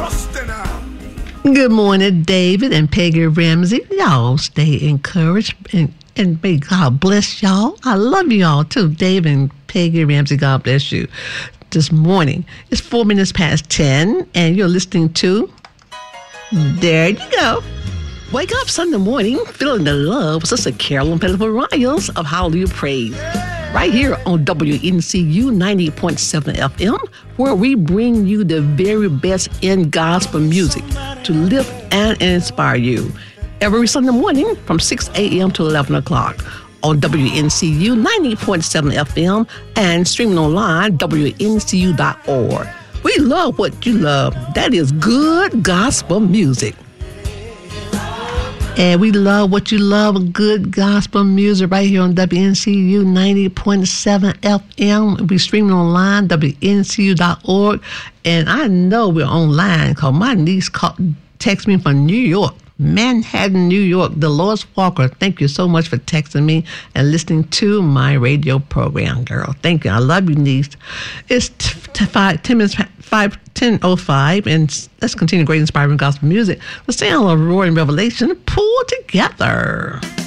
Good morning, David and Peggy Ramsey. Y'all stay encouraged and may God bless y'all. I love y'all too, David and Peggy Ramsey. God bless you. This morning, it's 4 minutes past 10, and you're listening to There You Go. Wake up Sunday morning, feeling the love with Sister Carolyn Pettiford Riles of Hallelujah Praise. Right here on WNCU 90.7 FM, where we bring you the very best in gospel music to lift and inspire you. Every Sunday morning from 6 a.m. to 11 o'clock on WNCU 90.7 FM and streaming online, WNCU.org. We love what you love. That is good gospel music. And we love what you love, good gospel music right here on WNCU 90.7 FM. We streaming online, WNCU.org. And I know we're online because my niece texted me from New York, Manhattan, New York. Dolores Walker, thank you so much for texting me and listening to my radio program, girl. Thank you. I love you, niece. It's 10:05, and let's continue great inspiring gospel music. Let's stay on Roaring Revelation, pull together.